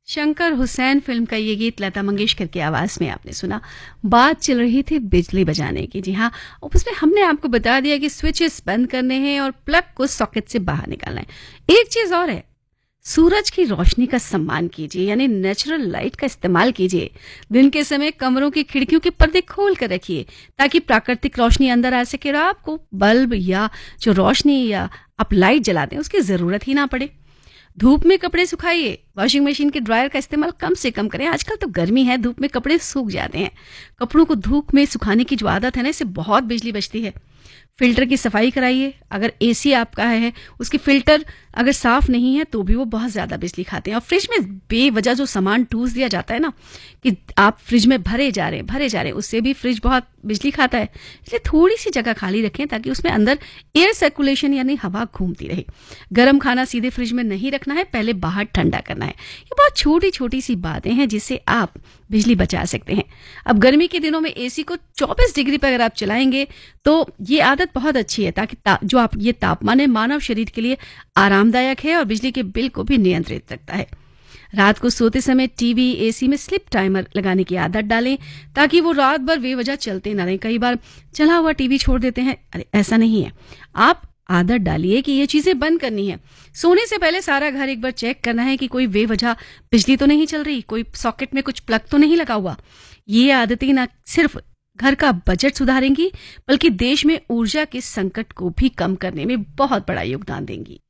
Shankar Hussain film का ये गीत लता मंगेशकर की आवाज में आपने सुना। बात चल रही थी बिजली बचाने की। जी हाँ, उसमें हमने आपको बता दिया कि स्विचेस बंद करने हैं और प्लग को सॉकेट से बाहर निकालना है। एक चीज और है, सूरज की रोशनी का सम्मान कीजिए, यानी नेचुरल लाइट का इस्तेमाल कीजिए। दिन के समय कमरों की खिड़कियों के पर्दे खोल कर रखिए ताकि प्राकृतिक रोशनी अंदर आ सके और आपको बल्ब या जो रोशनी या आप लाइट जलाते हैं उसकी जरूरत ही ना पड़े। धूप में कपड़े सुखाइए, वॉशिंग मशीन के ड्रायर का इस्तेमाल कम से कम करें। आजकल तो गर्मी है, धूप में कपड़े सूख जाते हैं। कपड़ों को धूप में सुखाने की जो आदत है ना, इससे बहुत बिजली बचती है। फिल्टर की सफाई कराइए। अगर एसी आपका है, उसकी फिल्टर अगर साफ नहीं है तो भी वो बहुत ज्यादा बिजली खाते हैं। और फ्रिज में बेवजह जो सामान ठूस दिया जाता है ना, कि आप फ्रिज में भरे जा रहे हैं, उससे भी फ्रिज बहुत बिजली खाता है। इसलिए थोड़ी सी जगह खाली रखें ताकि उसमें अंदर एयर सर्कुलेशन यानी हवा घूमती रहे। गर्म खाना सीधे फ्रिज में नहीं रखना है, पहले बाहर ठंडा करना है। ये बहुत छोटी छोटी सी बातें हैं जिससे आप बिजली बचा सकते हैं। अब गर्मी के दिनों में एसी को 24 डिग्री पर अगर आप चलाएंगे तो ये आदत बहुत अच्छी है, ताकि जो आप ये तापमान है मानव शरीर के लिए आरामदायक है और बिजली के बिल को भी नियंत्रित रखता है। रात को सोते समय टीवी एसी में स्लिप टाइमर लगाने की आदत डालें ताकि वो रात भर बेवजह चलते ना रहें। कई बार चला हुआ टीवी छोड़ देते हैं, अरे ऐसा नहीं है। आप आदत डालिए कि ये चीजें बंद करनी है। सोने से पहले सारा घर एक बार चेक करना है कि कोई बेवजह बिजली तो नहीं चल रही, कोई सॉकेट में कुछ प्लग तो नहीं लगा हुआ। ये आदतें ना सिर्फ घर का बजट सुधारेंगी बल्कि देश में ऊर्जा के संकट को भी कम करने में बहुत बड़ा योगदान देंगी।